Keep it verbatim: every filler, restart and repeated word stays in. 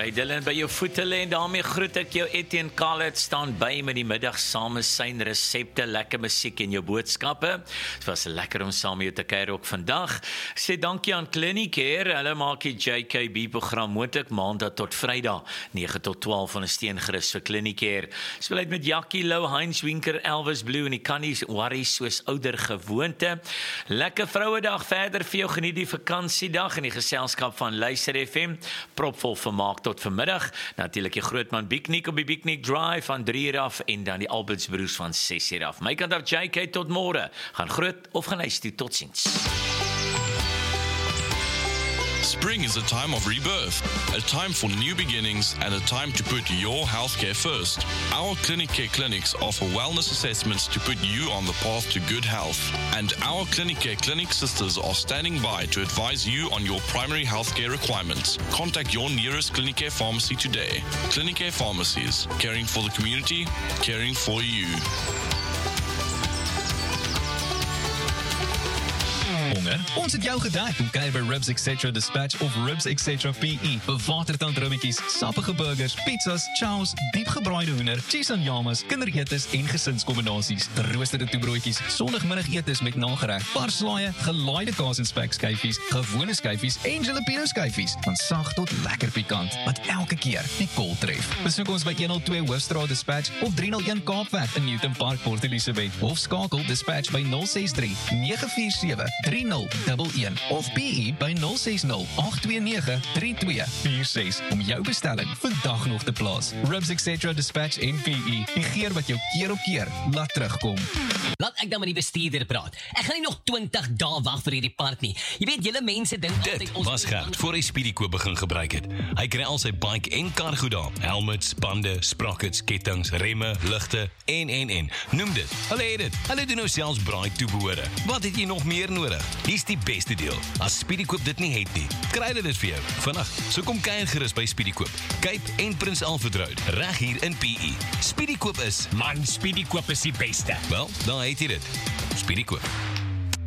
Alright, Dylan, by jou voete lê en daarmee groet ek jou. Etienne Khaled staan by met die middag saam met sy resepte, lekker musiek en jou boodskappe. Het was lekker om saam met jou te kuier ook vandag. Ek sê dankie aan Clinicare, hulle maak die J K B program moontlik maandag tot Vrydag, nege tot twaalf van 'n steengerus vir Clinicare. Speel uit met Jackie Lou, Heinz Winker, Elvis Blue en die kannies worries soos ouder gewoonte. Lekker Vrouedag verder vir jou, geniet die vakansiedag in die geselskap van Luister F M, propvol vermaak tot vanmiddag. Natuurlik die grootman Piknik op die Piknik Drive van drie uur af en dan die Alberts Broers van ses uur af. My kant af J K tot môre. Gaan groot of gaan huis toe, totsiens. Spring is a time of rebirth, a time for new beginnings and a time to put your healthcare first. Our Clinicare clinics offer wellness assessments to put you on the path to good health. And our Clinicare clinic sisters are standing by to advise you on your primary healthcare requirements. Contact your nearest Clinicare pharmacy today. Clinicare Pharmacies, caring for the community, caring for you. Ons het jou gedek om kuier by Ribs et cetera Dispatch of Ribs et cetera P E. Bewatertand ribbietjies, sappige burgers, pizzas, chows, diepgebraaide hoender, cheese en yamas, kinderetes en gesinskombinasies, geroosterde toebroodjies, sondagmiddagetes met nagereg, parslaaie, gelaaide kaas en spekskyfies, gewone skyfies en jalapeno skyfies, van sag tot lekker pikant, wat elke keer die kol tref. Besoek ons by honderdtwee Hoofstraat Dispatch of driehonderd een Kaapweg in Newton Park, Port Elizabeth, of skakel Dispatch by nul ses drie, nege vier sewe, drie nul een een of P E by nul ses nul, agt twee nege, drie twee vier ses om jou bestelling vandag nog te plaas. Ribs et cetera Dispatch en P E, die geur wat jou keer op keer laat terugkom. Laat ek dan met die bestuurder praat. Ek gaan nie nog twintig dae wag vir hierdie park nie. Jy weet, julle mense dink Dit was Gert voor hy Speedykoop begin gebruik het. Hy kry al sy bike en kar goed daar. Helmets, bande, sprockets, kettings, remme, ligte en en en. Noem dit. Hulle het dit. Hulle doen nou selfs braai toebehore. Wat het jy nog meer nodig? Hier's die beste deel. As Speedykoop dit nie het nie, kry hulle dit vir jou. Vandag, so kom kuier gerus by Speedykoop. Cape en Prins Alfred Road, reg hier in P E. Speedykoop is, Man, Speedykoop is die beste. wel, dan het jy dit. Speedykoop.